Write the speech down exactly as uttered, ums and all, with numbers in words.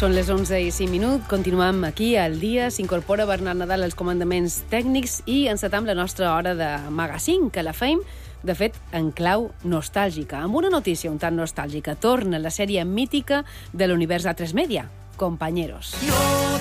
Són les onze i cinc minuts, continuem aquí al dia, s'incorpora Bernat Nadal als comandaments tècnics i encetam la nostra hora de magazín, que la feim, de fet, en clau nostàlgica. Amb una notícia un tant nostàlgica, torna la sèrie mítica de l'univers A tres Media, Compañeros. No